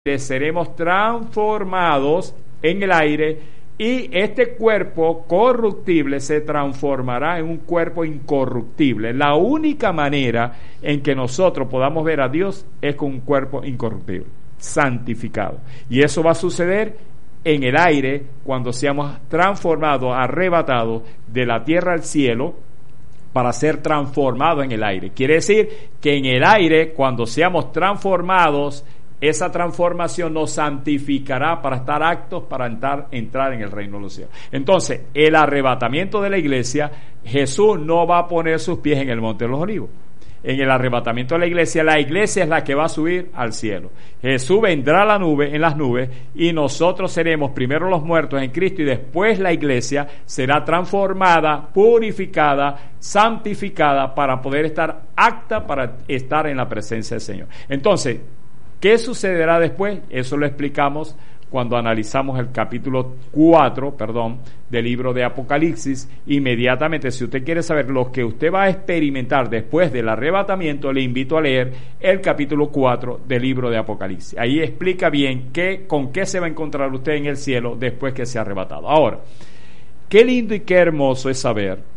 seremos transformados en el aire y este cuerpo corruptible se transformará en un cuerpo incorruptible. La única manera en que nosotros podamos ver a Dios es con un cuerpo incorruptible, santificado. Y eso va a suceder en el aire cuando seamos transformados, arrebatados de la tierra al cielo para ser transformados en el aire. Quiere decir que en el aire, cuando seamos transformados, esa transformación nos santificará para estar aptos para entrar en el reino de los cielos. Entonces, el arrebatamiento de la iglesia, Jesús no va a poner sus pies en el monte de los olivos. En el arrebatamiento de la iglesia es la que va a subir al cielo. Jesús vendrá en las nubes, y nosotros seremos primero los muertos en Cristo, y después la iglesia será transformada, purificada, santificada, para poder estar apta para estar en la presencia del Señor. Entonces, ¿qué sucederá después? Eso lo explicamos cuando analizamos el capítulo 4, del libro de Apocalipsis. Inmediatamente, si usted quiere saber lo que usted va a experimentar después del arrebatamiento, le invito a leer el capítulo 4 del libro de Apocalipsis. Ahí explica bien con qué se va a encontrar usted en el cielo después que sea arrebatado. Ahora, qué lindo y qué hermoso es saber,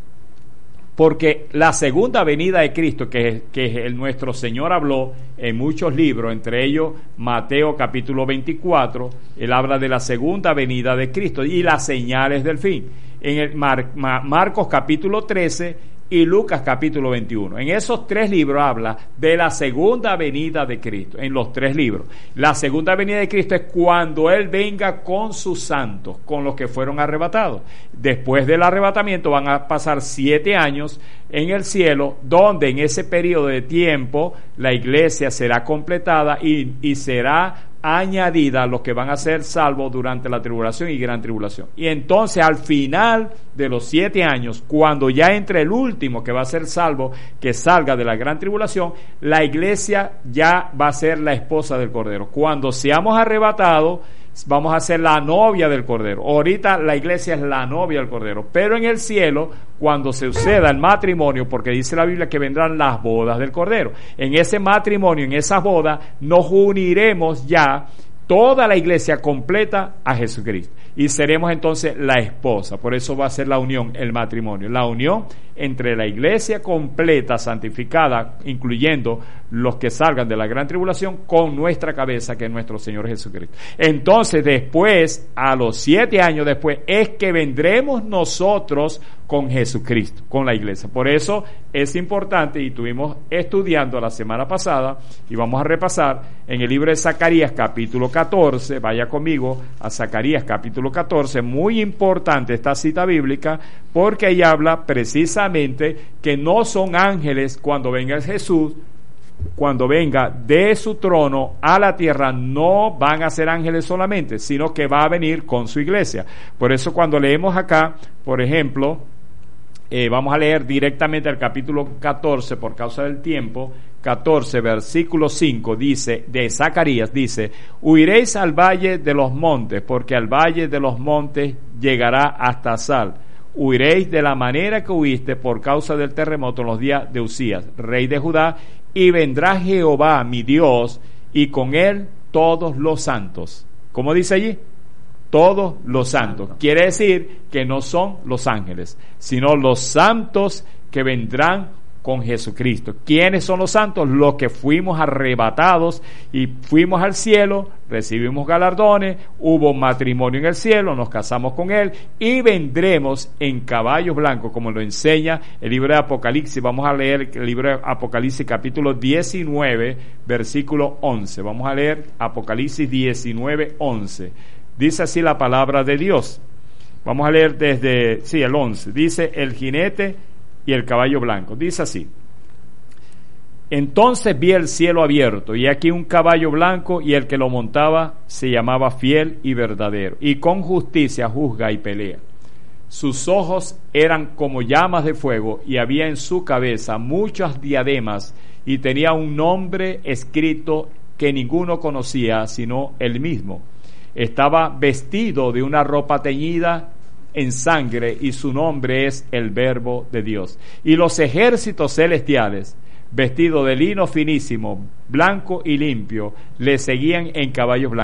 porque la segunda venida de Cristo, que nuestro Señor habló en muchos libros, entre ellos Mateo capítulo 24, él habla de la segunda venida de Cristo y las señales del fin. En el Marcos capítulo 13 y Lucas capítulo 21. En esos tres libros habla de la segunda venida de Cristo, en los tres libros. La segunda venida de Cristo es cuando Él venga con sus santos, con los que fueron arrebatados. Después del arrebatamiento van a pasar 7 años en el cielo, donde en ese periodo de tiempo la iglesia será completada y será añadida a los que van a ser salvos durante la tribulación y gran tribulación. Y entonces, al final de los 7 años, cuando ya entre el último que va a ser salvo, que salga de la gran tribulación, la iglesia ya va a ser la esposa del Cordero. Cuando seamos arrebatados, vamos a ser la novia del Cordero. Ahorita la iglesia es la novia del Cordero, pero en el cielo, cuando se suceda el matrimonio, porque dice la Biblia que vendrán las bodas del Cordero, en ese matrimonio, en esas bodas, nos uniremos ya toda la iglesia completa a Jesucristo, y seremos entonces la esposa. Por eso va a ser la unión, el matrimonio, la unión entre la iglesia completa, santificada, incluyendo los que salgan de la gran tribulación, con nuestra cabeza, que es nuestro Señor Jesucristo. Entonces, después, a los 7 años después, es que vendremos nosotros con Jesucristo, con la iglesia. Por eso es importante, y estuvimos estudiando la semana pasada, y vamos a repasar en el libro de Zacarías capítulo 14, vaya conmigo a Zacarías capítulo 14, muy importante esta cita bíblica, porque ahí habla precisamente que no son ángeles cuando venga Jesús. Cuando venga de su trono a la tierra, no van a ser ángeles solamente, sino que va a venir con su iglesia. Por eso, cuando leemos acá, por ejemplo, vamos a leer directamente al capítulo 14, por causa del tiempo. 14, versículo 5, dice, de Zacarías, dice: huiréis al valle de los montes, porque al valle de los montes llegará hasta Sal. Huiréis de la manera que huiste por causa del terremoto en los días de Usías, rey de Judá, y vendrá Jehová mi Dios, y con él todos los santos. ¿Cómo dice allí? Todos los santos. Quiere decir que no son los ángeles, sino los santos que vendrán con Jesucristo. ¿Quiénes son los santos? Los que fuimos arrebatados y fuimos al cielo, recibimos galardones, hubo matrimonio en el cielo, nos casamos con Él y vendremos en caballos blancos, como lo enseña el libro de Apocalipsis. Vamos a leer el libro de Apocalipsis capítulo 19, versículo 11. Vamos a leer Apocalipsis 19, 11. Dice así la palabra de Dios. Vamos a leer desde, el 11. Dice: el jinete y el caballo blanco. Dice así: entonces vi el cielo abierto, y aquí un caballo blanco, y el que lo montaba se llamaba Fiel y Verdadero, y con justicia juzga y pelea. Sus ojos eran como llamas de fuego, y había en su cabeza muchas diademas, y tenía un nombre escrito que ninguno conocía sino él mismo. Estaba vestido de una ropa teñida en sangre, y su nombre es el Verbo de Dios. Y los ejércitos celestiales vestidos de lino finísimo, blanco y limpio, le seguían en caballos blancos.